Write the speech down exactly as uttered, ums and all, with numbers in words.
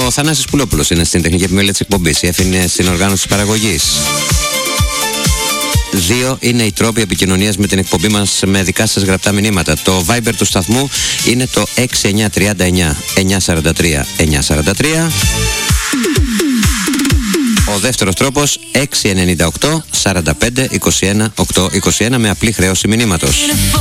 Ο Θανάσης Πουλόπουλος είναι στην τεχνική επιμέλεια της εκπομπής. Η Εφη είναι στην οργάνωση της παραγωγής. Δύο είναι οι τρόποι επικοινωνίας με την εκπομπή μας με δικά σας γραπτά μηνύματα. Το Viber του σταθμού είναι το έξι εννιά τρία εννιά εννιά τέσσερα τρία εννιά τέσσερα τρία. Ο δεύτερος τρόπος έξι εννιά οκτώ σαράντα πέντε είκοσι ένα οκτακόσια είκοσι ένα με απλή χρέωση μηνύματος.